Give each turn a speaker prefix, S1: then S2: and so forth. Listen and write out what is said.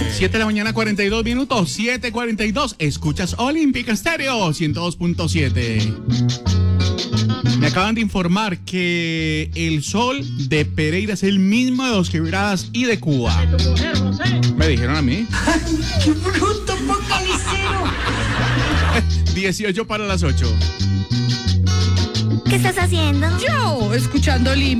S1: 7 de la mañana, 42 minutos, 7:42. Escuchas Olímpica Estéreo 102.7. Me acaban de informar que el sol de Pereira es el mismo de Dos Quebradas y de Cuba. Me dijeron a mí.
S2: ¡Qué bruto, focalicero!
S1: 18 para las 8.
S3: ¿Qué estás haciendo?
S2: Yo, escuchando Olímpica.